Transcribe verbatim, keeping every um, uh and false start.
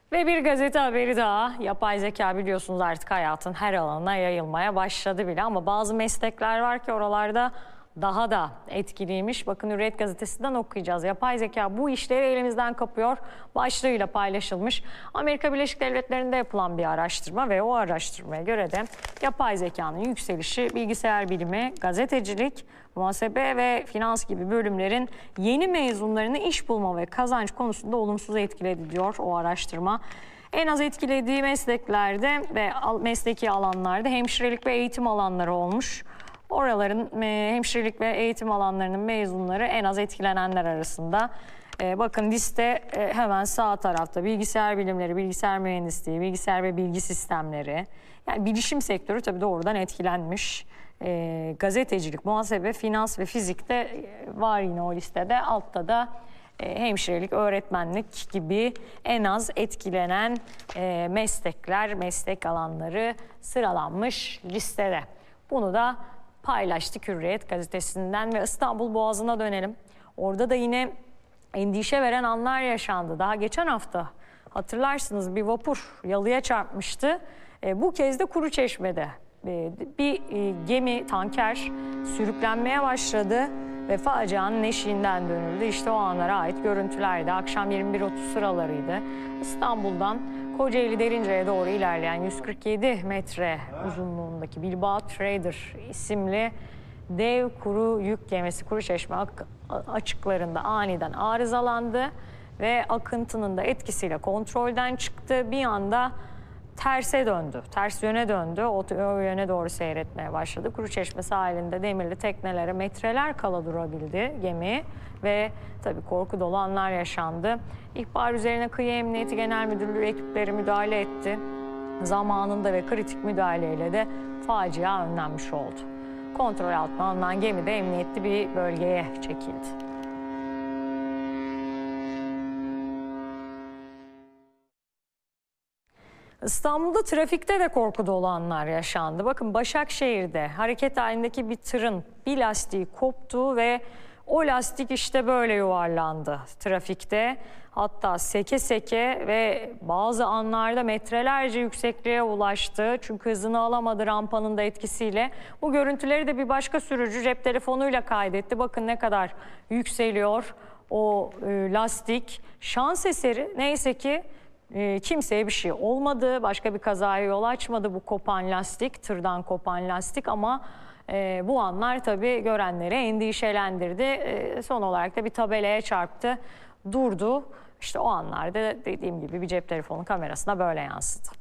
Ve bir gazete haberi daha. Yapay zeka biliyorsunuz artık hayatın her alanına yayılmaya başladı bile. Ama bazı meslekler var ki oralarda daha da etkiliymiş. Bakın Hürriyet gazetesinden okuyacağız. Yapay zeka bu işleri elimizden kapıyor başlığıyla paylaşılmış. Amerika Birleşik Devletleri'nde yapılan bir araştırma ve o araştırmaya göre de yapay zekanın yükselişi bilgisayar bilimi, gazetecilik, muhasebe ve finans gibi bölümlerin yeni mezunlarını iş bulma ve kazanç konusunda olumsuz etkiledi diyor o araştırma. En az etkilediği mesleklerde ve mesleki alanlarda hemşirelik ve eğitim alanları olmuş. Oraların hemşirelik ve eğitim alanlarının mezunları en az etkilenenler arasında. Bakın liste hemen sağ tarafta: bilgisayar bilimleri, bilgisayar mühendisliği, bilgisayar ve bilgi sistemleri. Yani bilişim sektörü tabii doğrudan etkilenmiş. E, gazetecilik, muhasebe, finans ve fizik de var yine o listede. Altta da e, hemşirelik, öğretmenlik gibi en az etkilenen e, meslekler, meslek alanları sıralanmış listede. Bunu da paylaştık Hürriyet gazetesinden ve İstanbul Boğazı'na dönelim. Orada da yine endişe veren anlar yaşandı. Daha geçen hafta hatırlarsınız bir vapur yalıya çarpmıştı. E, bu kez de Kuruçeşme'de e, bir e, gemi, tanker sürüklenmeye başladı ve facianın eşiğinden dönüldü. İşte o anlara ait görüntülerdi. Akşam yirmi bir otuz sıralarıydı. İstanbul'dan Kocaeli Derince'ye doğru ilerleyen yüz kırk yedi metre uzunluğundaki Bilbao Trader isimli dev kuru yük gemisi Kuruçeşme açıklarında aniden arızalandı ve akıntının da etkisiyle kontrolden çıktı. Bir anda terse döndü, ters yöne döndü, o yöne doğru seyretmeye başladı. Kuruçeşme sahilinde demirli teknelere metreler kala durabildi gemi ve tabii korku dolu anlar yaşandı. İhbar üzerine Kıyı Emniyeti Genel Müdürlüğü ekipleri müdahale etti. Zamanında ve kritik müdahaleyle de facia önlenmiş oldu. Kontrol altına alınan gemi de emniyetli bir bölgeye çekildi. İstanbul'da trafikte de korku dolu anlar yaşandı. Bakın Başakşehir'de hareket halindeki bir tırın bir lastiği koptu ve o lastik işte böyle yuvarlandı trafikte. Hatta seke seke ve bazı anlarda metrelerce yüksekliğe ulaştı. Çünkü hızını alamadı rampanın da etkisiyle. Bu görüntüleri de bir başka sürücü cep telefonuyla kaydetti. Bakın ne kadar yükseliyor o e, lastik. Şans eseri neyse ki e, kimseye bir şey olmadı. Başka bir kazaya yol açmadı bu kopan lastik, tırdan kopan lastik ama e, bu anlar tabii görenleri endişelendirdi. E, son olarak da bir tabelaya çarptı, durdu. İşte o anlarda dediğim gibi bir cep telefonu kamerasına böyle yansıdı.